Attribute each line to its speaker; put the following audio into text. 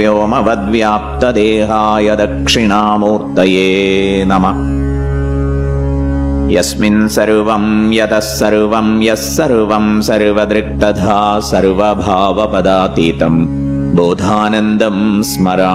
Speaker 1: വ്യോമവദ്വ്യാപ്തദേഹായ ദക്ഷിണാമൂർത്തയേ നമഃ. യസ്മിൻ സർവം യതഃ സർവം യഃ സർവം സർവദൃക്തഥാ സർവഭാവപദാതീതം ബോധാനന്ദം സ്മരാമി.